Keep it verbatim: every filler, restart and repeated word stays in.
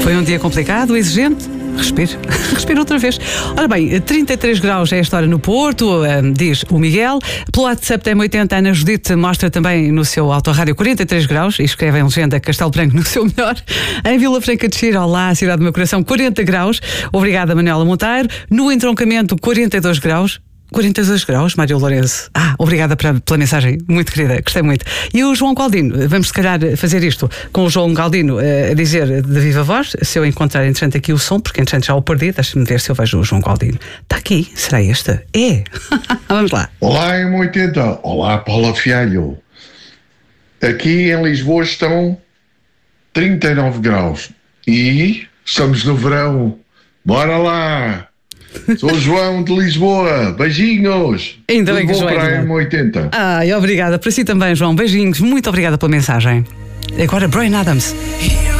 Foi um dia complicado, exigente? Respire, respire outra vez. Ora bem, trinta e três graus é esta hora no Porto, um, diz o Miguel. Pelo WhatsApp M oitenta, Ana Judite mostra também no seu autorrádio quarenta e três graus e escreve em legenda Castelo Branco no seu melhor. Em Vila Franca de Xira, olá, cidade do meu coração, quarenta graus. Obrigada, Manuela Monteiro. No entroncamento, quarenta e dois graus. quarenta e dois graus, Mário Lourenço. Ah, obrigada pela, pela mensagem, muito querida, gostei muito. E o João Galdino, vamos se calhar fazer isto com o João Galdino uh, a dizer de viva voz, se eu encontrar entretanto aqui o som, porque entretanto já o perdi, deixa-me ver se eu vejo o João Galdino. Está aqui, será este? É! Vamos lá. Olá, M oitenta. Olá, Paula Fialho. Aqui em Lisboa estão trinta e nove graus e estamos no verão. Bora lá! Sou o João de Lisboa, beijinhos. Ainda bem que o João João para é a M oitenta. Ai, obrigada, para si também, João, beijinhos, muito obrigada pela mensagem. Agora Bryan Adams.